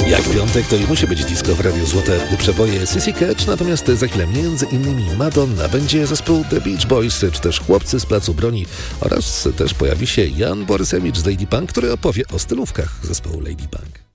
Jak piątek, to i musi być disco w Radiu Złote Przeboje Sissy Catch, natomiast za chwilę między innymi Madonna, będzie zespół The Beach Boys, czy też Chłopcy z Placu Broni oraz też pojawi się Jan Borysewicz z Lady Punk, który opowie o stylówkach zespołu Lady Punk.